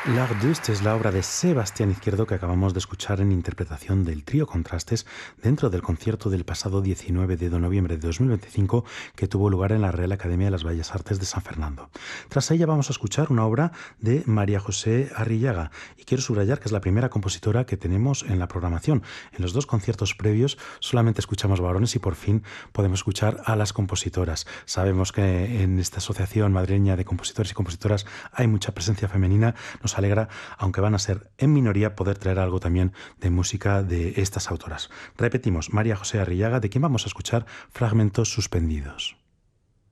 L'Arbuste es la obra de Sebastián Izquierdo que acabamos de escuchar en interpretación del trío Contrastes dentro del concierto del pasado 19 de noviembre de 2025 que tuvo lugar en la Real Academia de las Bellas Artes de San Fernando. Tras ella vamos a escuchar una obra de María José Arrillaga y quiero subrayar que es la primera compositora que tenemos en la programación. En los dos conciertos previos solamente escuchamos varones y por fin podemos escuchar a las compositoras. Sabemos que en esta asociación madrileña de compositores y compositoras hay mucha presencia femenina. Nos alegra, aunque van a ser en minoría, poder traer algo también de música de estas autoras. Repetimos, María José Arrillaga, de quien vamos a escuchar fragmentos suspendidos.